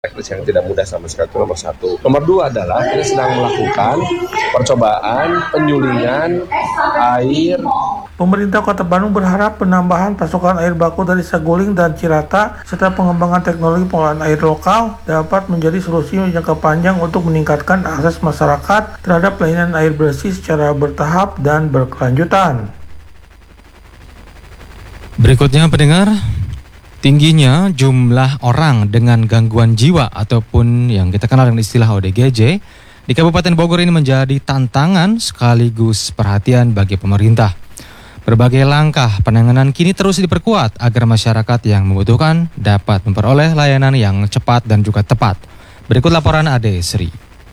teknis yang tidak mudah sama sekali, itu nomor satu. Nomor dua adalah kita sedang melakukan percobaan penyulingan air. Pemerintah Kota Bandung berharap penambahan pasokan air baku dari Saguling dan Cirata serta pengembangan teknologi pengolahan air lokal dapat menjadi solusi jangka panjang untuk meningkatkan akses masyarakat terhadap pelayanan air bersih secara bertahap dan berkelanjutan. Berikutnya pendengar, tingginya jumlah orang dengan gangguan jiwa ataupun yang kita kenal dengan istilah ODGJ di Kabupaten Bogor ini menjadi tantangan sekaligus perhatian bagi pemerintah. Berbagai langkah penanganan kini terus diperkuat agar masyarakat yang membutuhkan dapat memperoleh layanan yang cepat dan juga tepat. Berikut laporan Ade Sri.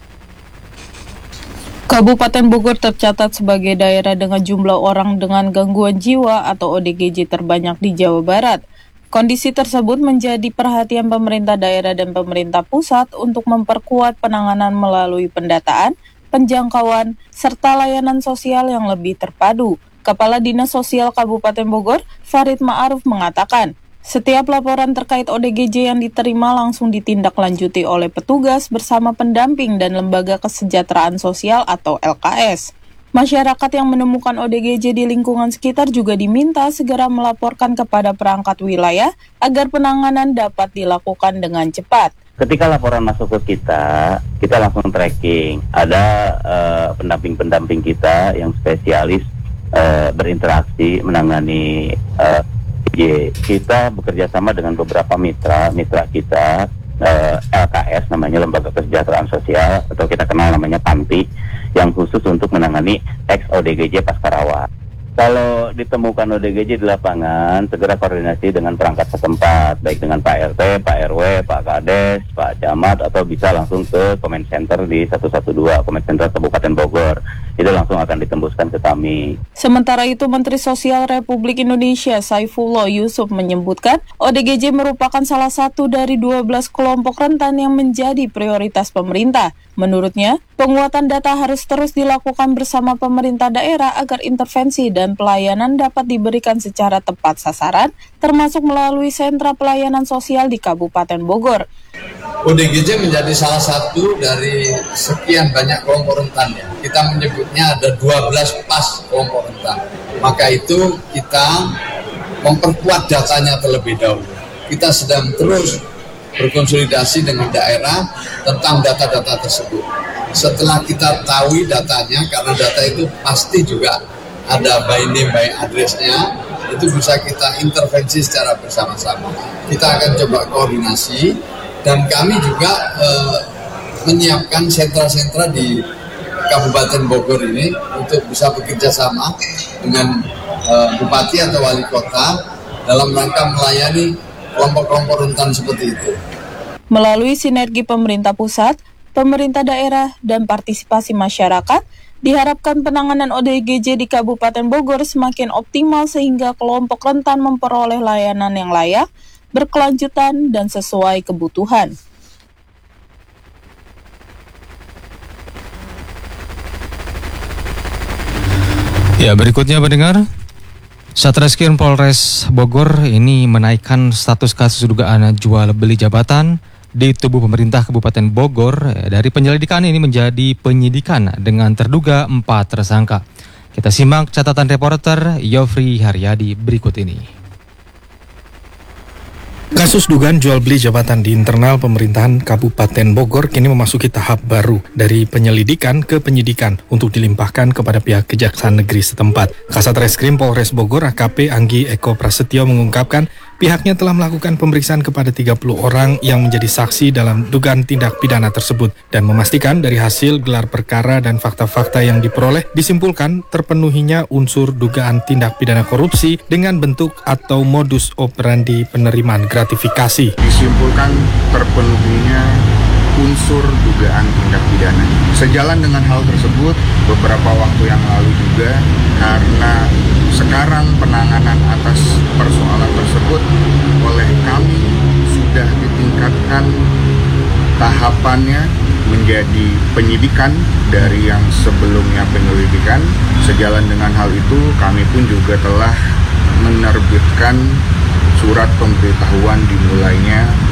Kabupaten Bogor tercatat sebagai daerah dengan jumlah orang dengan gangguan jiwa atau ODGJ terbanyak di Jawa Barat. Kondisi tersebut menjadi perhatian pemerintah daerah dan pemerintah pusat untuk memperkuat penanganan melalui pendataan, penjangkauan, serta layanan sosial yang lebih terpadu. Kepala Dinas Sosial Kabupaten Bogor, Farid Ma'aruf mengatakan, setiap laporan terkait ODGJ yang diterima langsung ditindaklanjuti oleh petugas bersama pendamping dan Lembaga Kesejahteraan Sosial atau LKS. Masyarakat yang menemukan ODGJ di lingkungan sekitar juga diminta segera melaporkan kepada perangkat wilayah agar penanganan dapat dilakukan dengan cepat. Ketika laporan masuk ke kita langsung tracking. Ada pendamping-pendamping kita yang spesialis berinteraksi menangani kita bekerja sama dengan beberapa mitra kita, LKS namanya, Lembaga Kesejahteraan Sosial, atau kita kenal namanya PANTI, yang khusus untuk menangani ex-ODGJ pasca rawat. Kalau ditemukan ODGJ di lapangan, segera koordinasi dengan perangkat setempat, baik dengan Pak RT, Pak RW, Pak Kades, Pak Camat, atau bisa langsung ke Comment Center di 112, Comment Center Kabupaten Bogor. Itu langsung akan ditembuskan ke kami. Sementara itu, Menteri Sosial Republik Indonesia Saifullah Yusuf menyebutkan ODGJ merupakan salah satu dari 12 kelompok rentan yang menjadi prioritas pemerintah. Menurutnya, penguatan data harus terus dilakukan bersama pemerintah daerah agar intervensi dan pelayanan dapat diberikan secara tepat sasaran, termasuk melalui sentra pelayanan sosial di Kabupaten Bogor. ODGJ menjadi salah satu dari sekian banyak kelompok rentan ya. Kita menyebutnya ada 12 pas kelompok rentan. Maka itu kita memperkuat datanya terlebih dahulu. Kita sedang terus berkonsolidasi dengan daerah tentang data-data tersebut. Setelah kita tahu datanya, karena data itu pasti juga ada by name, by address-nya, itu bisa kita intervensi secara bersama-sama. Kita akan coba koordinasi, dan kami juga menyiapkan sentra-sentra di Kabupaten Bogor ini untuk bisa bekerja sama dengan Bupati atau Wali Kota dalam rangka melayani kelompok-kelompok rentan seperti itu. Melalui sinergi pemerintah pusat, pemerintah daerah, dan partisipasi masyarakat, diharapkan penanganan ODGJ di Kabupaten Bogor semakin optimal sehingga kelompok rentan memperoleh layanan yang layak, berkelanjutan, dan sesuai kebutuhan. Ya, berikutnya pendengar, Satreskrim Polres Bogor ini menaikkan status kasus dugaan jual beli jabatan di tubuh pemerintah Kabupaten Bogor dari penyelidikan ini menjadi penyidikan dengan terduga 4 tersangka. Kita simak catatan reporter Yofri Haryadi berikut ini. Kasus dugaan jual beli jabatan di internal pemerintahan Kabupaten Bogor kini memasuki tahap baru dari penyelidikan ke penyidikan untuk dilimpahkan kepada pihak Kejaksaan Negeri setempat. Kasat Reskrim Polres Bogor AKP Anggi Eko Prasetyo mengungkapkan pihaknya telah melakukan pemeriksaan kepada 30 orang yang menjadi saksi dalam dugaan tindak pidana tersebut dan memastikan dari hasil gelar perkara dan fakta-fakta yang diperoleh disimpulkan terpenuhinya unsur dugaan tindak pidana korupsi dengan bentuk atau modus operandi penerimaan gratifikasi. Disimpulkan terpenuhinya unsur dugaan tindak pidana. Sejalan dengan hal tersebut, beberapa waktu yang lalu juga, karena sekarang penanganan atas persoalan tersebut oleh kami sudah ditingkatkan tahapannya menjadi penyidikan dari yang sebelumnya penyelidikan. Sejalan dengan hal itu, kami pun juga telah menerbitkan surat pemberitahuan dimulainya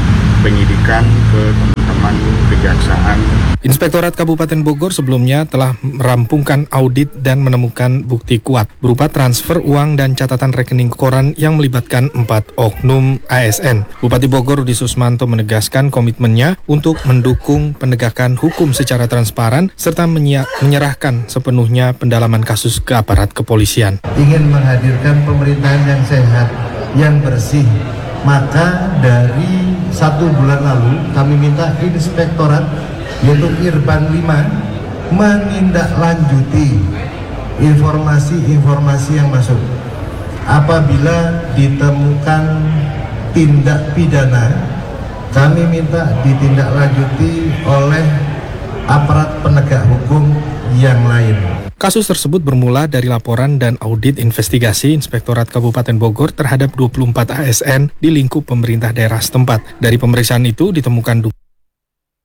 penyidikan ke teman-teman kejaksaan. Inspektorat Kabupaten Bogor sebelumnya telah merampungkan audit dan menemukan bukti kuat berupa transfer uang dan catatan rekening koran yang melibatkan 4 oknum ASN. Bupati Bogor Rudi Susmanto menegaskan komitmennya untuk mendukung penegakan hukum secara transparan serta menyerahkan sepenuhnya pendalaman kasus ke aparat kepolisian. Ingin menghadirkan pemerintahan yang sehat, yang bersih. Maka dari 1 bulan lalu kami minta inspektorat yaitu Irban 5 menindaklanjuti informasi-informasi yang masuk. Apabila ditemukan tindak pidana, kami minta ditindaklanjuti oleh aparat penegak hukum yang lain. Kasus tersebut bermula dari laporan dan audit investigasi Inspektorat Kabupaten Bogor terhadap 24 ASN di lingkup pemerintah daerah setempat. Dari pemeriksaan itu ditemukan